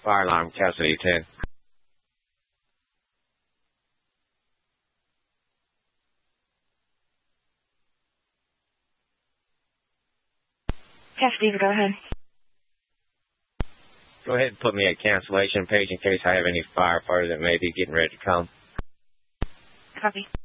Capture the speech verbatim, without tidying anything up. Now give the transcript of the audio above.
Fire alarm, Cassidy ten. Cassidy, go ahead. Go ahead and put me a cancellation page in case I have any firefighters that may be getting ready to come. Copy.